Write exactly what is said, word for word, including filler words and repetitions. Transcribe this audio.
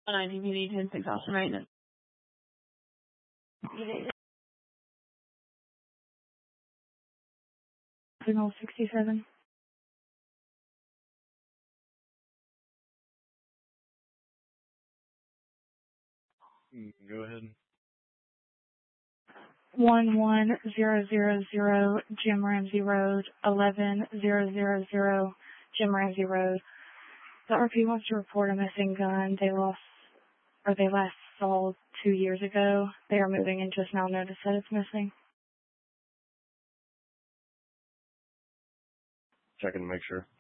nine D P D ten six Austin Maintenance. Signal sixty-seven. Go ahead. One one zero zero zero Jim Ramsey Road, eleven zero zero zero Jim Ramsey Road. The R P wants to report a missing gun. They lost, or they last saw two years ago. They are moving and just now noticed that it's missing. Checking to make sure.